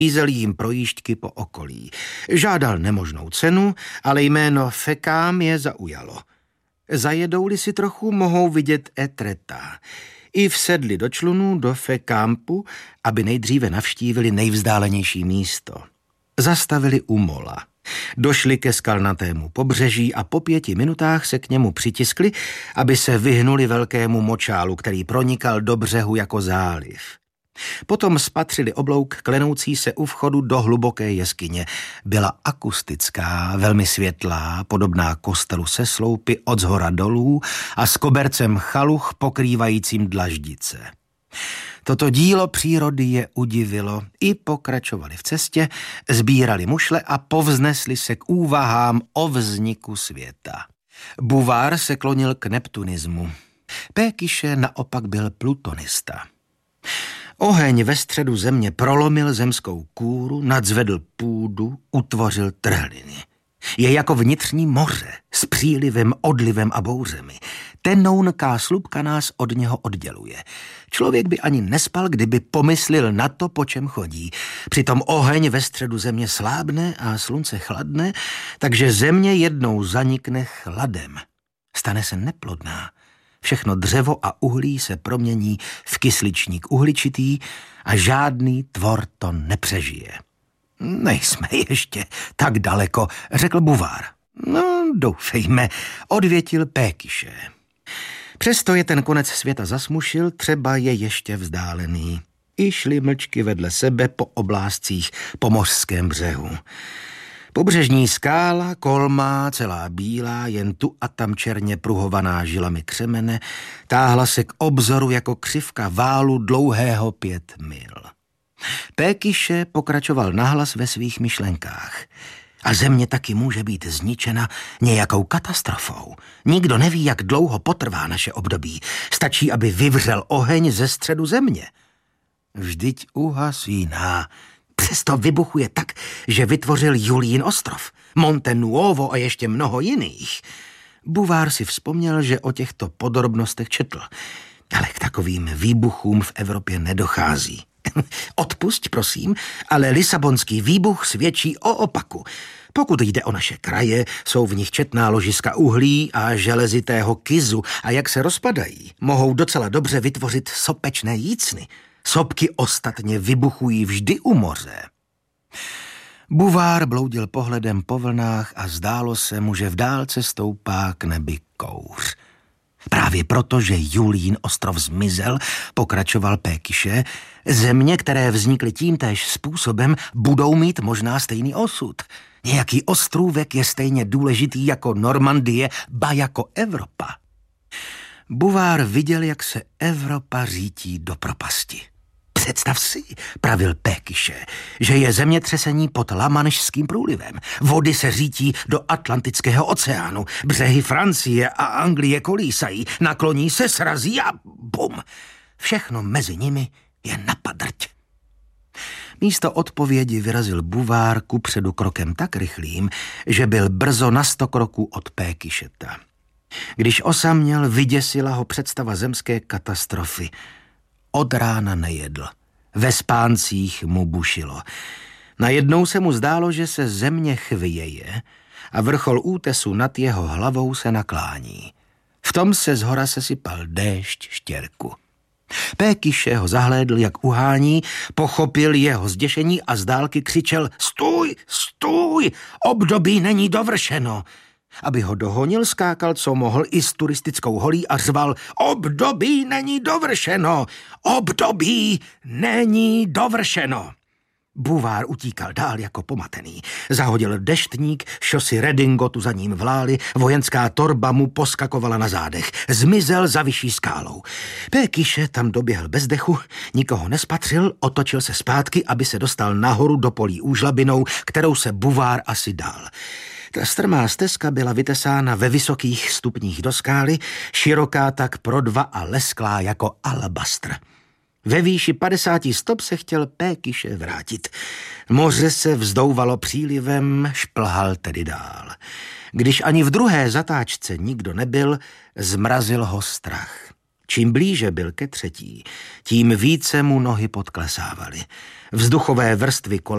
Nabízel jim projížďky po okolí. Žádal nemožnou cenu, ale jméno Fekám je zaujalo. Zajedou-li si trochu, mohou vidět Etretat. I vsedli do člunu do Fekámpu, aby nejdříve navštívili nejvzdálenější místo. Zastavili u mola. Došli ke skalnatému pobřeží a po 5 minutách se k němu přitiskli, aby se vyhnuli velkému močálu, který pronikal do břehu jako záliv. Potom spatřili oblouk klenoucí se u vchodu do hluboké jeskyně. Byla akustická, velmi světlá, podobná kostelu se sloupy od zhora dolů a s kobercem chaluch pokrývajícím dlaždice. Toto dílo přírody je udivilo, i pokračovali v cestě, sbírali mušle a povznesli se k úvahám o vzniku světa. Bouvard se klonil k neptunismu. Pékyše naopak byl plutonista. Oheň ve středu země prolomil zemskou kůru, nadzvedl půdu, utvořil trhliny. Je jako vnitřní moře s přílivem, odlivem a bouřemi. Tenounká slupka nás od něho odděluje. Člověk by ani nespal, kdyby pomyslil na to, po čem chodí. Přitom oheň ve středu země slábne a slunce chladne, takže země jednou zanikne chladem. Stane se neplodná. Všechno dřevo a uhlí se promění v kysličník uhličitý a žádný tvor to nepřežije. Nejsme ještě tak daleko, řekl Bouvard. No, doufejme, odvětil Pékyše. Přesto je ten konec světa zasmušil, třeba je ještě vzdálený. I šli mlčky vedle sebe po oblázcích po mořském břehu. Pobřežní skála, kolmá, celá bílá, jen tu a tam černě pruhovaná žilami křemene, táhla se k obzoru jako křivka válu dlouhého 5 mil. Pékyše pokračoval nahlas ve svých myšlenkách. A země taky může být zničena nějakou katastrofou. Nikdo neví, jak dlouho potrvá naše období. Stačí, aby vyvřel oheň ze středu země. Vždyť uhasíná. Přesto vybuchuje tak, že vytvořil Julín ostrov, Monte Nuovo a ještě mnoho jiných. Bouvard si vzpomněl, že o těchto podrobnostech četl. Ale k takovým výbuchům v Evropě nedochází. Odpusť, prosím, ale lisabonský výbuch svědčí o opaku. Pokud jde o naše kraje, jsou v nich četná ložiska uhlí a železitého kyzu a jak se rozpadají, mohou docela dobře vytvořit sopečné jícny. Sopky ostatně vybuchují vždy u moře. Bouvard bloudil pohledem po vlnách a zdálo se mu, že v dálce stoupá k nebi kouř. Právě proto, že Julín ostrov zmizel, pokračoval Pékyše, země, které vznikly tímtéž způsobem, budou mít možná stejný osud. Nějaký ostrůvek je stejně důležitý jako Normandie, ba jako Evropa. Bouvard viděl, jak se Evropa řítí do propasti. Představ si, pravil Pékyše, že je zemětřesení pod Lamanšským průlivem. Vody se řítí do Atlantického oceánu. Břehy Francie a Anglie kolísají, nakloní se, srazí a bum. Všechno mezi nimi je napadrť. Místo odpovědi vyrazil Bouvard kupředu krokem tak rychlým, že byl brzo na 100 kroků od Pékyšeta. Když osaměl, vyděsila ho představa zemské katastrofy. Od rána nejedl. Ve spáncích mu bušilo. Najednou se mu zdálo, že se země chvěje a vrchol útesu nad jeho hlavou se naklání. V tom se zhora sesypal déšť štěrku. Pékyše ho zahlédl, jak uhání, pochopil jeho zděšení a z dálky křičel: Stůj, stůj, období není dovršeno. Aby ho dohonil, skákal, co mohl, i s turistickou holí a řval: Období není dovršeno! Období není dovršeno! Bouvard utíkal dál jako pomatený. Zahodil deštník, šosy redingotu za ním vlály, vojenská torba mu poskakovala na zádech. Zmizel za vyšší skálou. Pékyše tam doběhl bez dechu, nikoho nespatřil, otočil se zpátky, aby se dostal nahoru do polí úžlabinou, kterou se Bouvard asi dal. Ta strmá stezka byla vytesána ve vysokých stupních do skály, široká tak pro 2 a lesklá jako alabastr. Ve výši 50 stop se chtěl Pékyše vrátit. Moře se vzdouvalo přílivem, šplhal tedy dál. Když ani v druhé zatáčce nikdo nebyl, zmrazil ho strach. Čím blíže byl ke třetí, tím více mu nohy podklesávaly. Vzduchové vrstvy kolem